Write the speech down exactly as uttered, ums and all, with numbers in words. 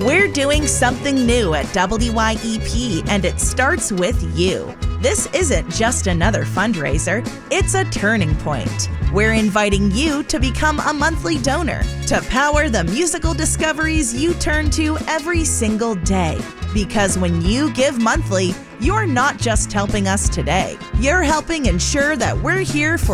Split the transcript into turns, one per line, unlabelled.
We're doing something new at W Y E P, and it starts with you. This isn't just another fundraiser, it's a turning point. We're inviting you to become a monthly donor to power the musical discoveries you turn to every single day. Because when you give monthly, you're not just helping us today, you're helping ensure that we're here for